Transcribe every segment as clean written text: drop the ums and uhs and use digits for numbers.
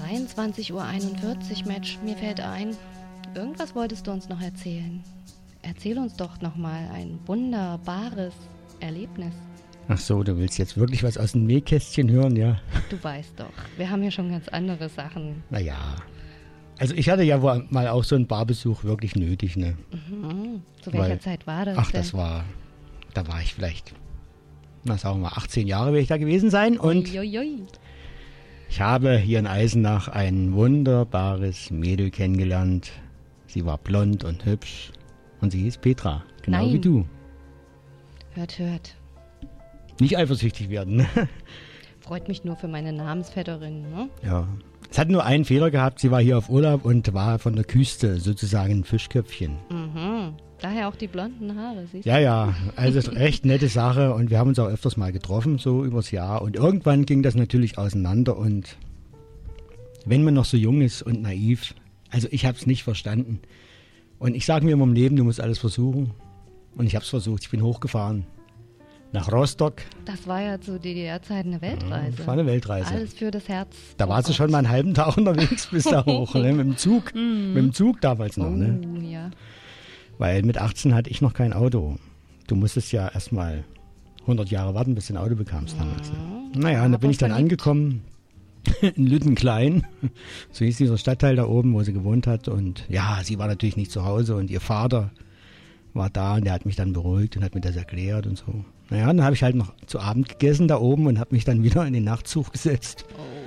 23:41 Uhr, Mensch, mir fällt ein, irgendwas wolltest du uns noch erzählen. Erzähl uns doch nochmal ein wunderbares Erlebnis. Ach so, du willst jetzt wirklich was aus dem Nähkästchen hören, ja? Du weißt doch, wir haben ja schon ganz andere Sachen. Naja, also ich hatte ja wohl mal auch so einen Barbesuch wirklich nötig, ne? Mhm. Zu welcher Zeit war das Ach, denn? da war ich vielleicht, sagen wir mal, 18 Jahre werde ich da gewesen sein. Und Uiuiui. ich habe hier in Eisenach ein wunderbares Mädel kennengelernt. Sie war blond und hübsch und sie hieß Petra, genau Nein. wie du. Hört, hört. Nicht eifersüchtig werden, ne? Freut mich nur für meine Namensvetterin, ne? Ja. Es hat nur einen Fehler gehabt, sie war hier auf Urlaub und war von der Küste sozusagen ein Fischköpfchen. Mhm. Daher auch die blonden Haare, siehst du? Ja, also recht nette Sache und wir haben uns auch öfters mal getroffen, so übers Jahr. Und irgendwann ging das natürlich auseinander und wenn man noch so jung ist und naiv, also ich habe es nicht verstanden. Und ich sage mir immer im Leben, du musst alles versuchen. Und ich habe es versucht, ich bin hochgefahren nach Rostock. Das war ja zu DDR-Zeiten eine Weltreise. Das war eine Weltreise. Alles für das Herz. Da war sie schon mal einen halben Tag unterwegs bis da hoch, ne? Mit dem Zug. Mit dem Zug damals noch, ne? Ja. Weil mit 18 hatte ich noch kein Auto. Du musstest ja erstmal 100 Jahre warten, bis du ein Auto bekamst damals. Ne? Naja, und da bin ich dann angekommen in Lüttenklein. So hieß dieser Stadtteil da oben, wo sie gewohnt hat. Und ja, sie war natürlich nicht zu Hause und ihr Vater war da und der hat mich dann beruhigt und hat mir das erklärt und so. Naja, dann habe ich halt noch zu Abend gegessen da oben und habe mich dann wieder in den Nachtzug gesetzt.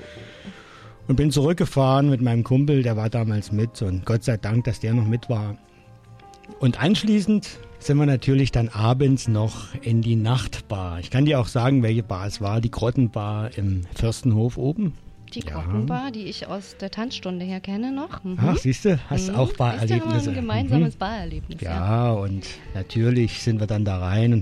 Und bin zurückgefahren mit meinem Kumpel, der war damals mit. Und Gott sei Dank, dass der noch mit war. Und anschließend sind wir natürlich dann abends noch in die Nachtbar. Ich kann dir auch sagen, welche Bar es war. Die Grottenbar im Fürstenhof oben. Die Grottenbar, die ich aus der Tanzstunde her kenne noch. Mhm. Ach, siehst du, hast auch Barerlebnisse. Ein gemeinsames Barerlebnis. Ja, und natürlich sind wir dann da rein und